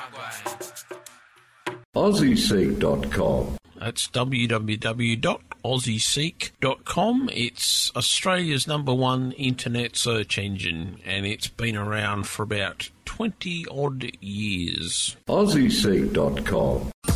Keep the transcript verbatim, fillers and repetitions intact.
Aussie Seek dot com. That's w w w dot aussie seek dot com. It's Australia's number one internet search engine, and it's been around for about twenty odd years. Aussie Seek dot com.